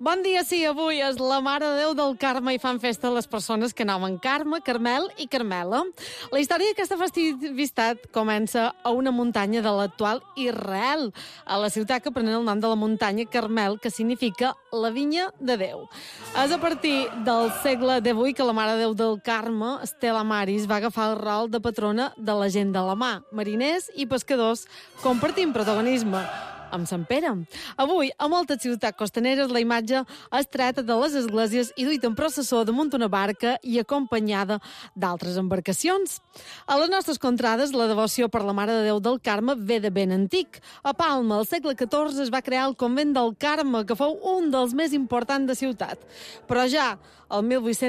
Bon dia, sí, avui és la Mare de Déu del Carme i fan festa les persones que nomen Carme, Carmel i Carmela. La història d'aquesta festivitat comença a una muntanya de l'actual Israel, a la ciutat que pren el nom de la muntanya Carmel, que significa la vinya de Déu. És a partir del segle XVIII que la Mare de Déu del Carme, Stella Maris, va agafar el rol de patrona de la gent de la mà. Mariners i pescadors compartint protagonisme amb Sant Pere. Avui, a moltes ciutats costaneres, la imatge és treta de les esglésies i duita en processó damunt una barca i acompanyada d'altres embarcacions. A les nostres contrades, la devoció per la Mare de Déu del Carme ve de ben antic. A Palma, al segle XIV, es va crear el convent del Carme, que fou un dels més importants de ciutat. Però ja el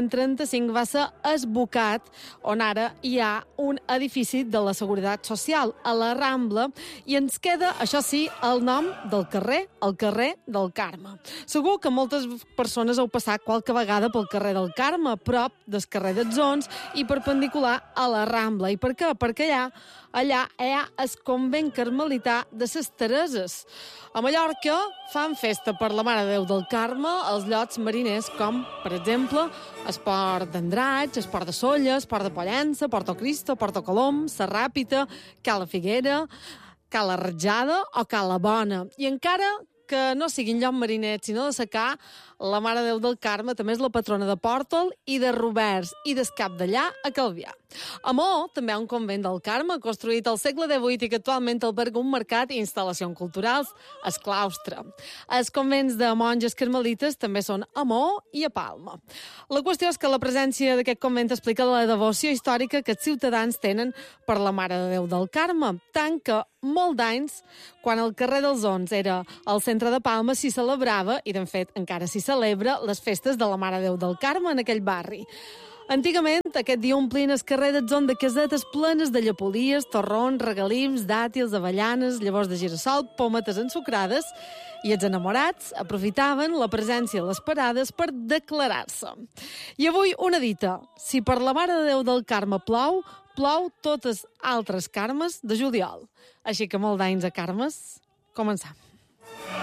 1835 va ser esbocat, on ara hi ha un edifici de la Seguretat Social, a la Rambla, i ens queda, això sí, el nom del carrer, el carrer del Carme. Segur que moltes persones heu passat qualque vegada pel carrer del Carme, a prop del carrer d'Atzons i perpendicular a la Rambla. I per què? Perquè allà hi ha el convent carmelità de ses Tereses. A Mallorca fan festa per la Mare de Déu del Carme als llocs mariners com, per exemple, el Port d'Andratx, el Port de Sóller, el Port de Pollença, Porto Cristo, Porto Colom, la Ràpita, Cala Figuera, Cala Ratjada o Cala Bona. I encara que no siguin lloc marinets, sinó de secà, la Mare de Déu del Carme també és la patrona de Pòrtol i de Roberts i del Cap d'Allà a Calvià. A Maó també hi ha un convent del Carme construït al segle XVIII i que actualment alberga un mercat i instal·lacions culturals, el claustre. Els convents de monges carmelites també són a Maó i a Palma. La qüestió és que la presència d'aquest convent explica la devoció històrica que els ciutadans tenen per la Mare de Déu del Carme, tant que molt d'anys, quan el carrer dels Ons era al centre de Palma, s'hi celebrava, i de fet encara s'hi celebra, les festes de la Mare de Déu del Carme en aquell barri. Antigament, aquest dia omplien el carrer d'Atzón de casetes plenes de llepolies, torrons, regalims, dàtils, avellanes, llavors de girassol, pòmetes ensucrades, i els enamorats aprofitaven la presència a les parades per declarar-se. I avui una dita: si per la Mare de Déu del Carme plou, plou totes altres carmes de juliol. Així que molt d'anys a Carmes, començam.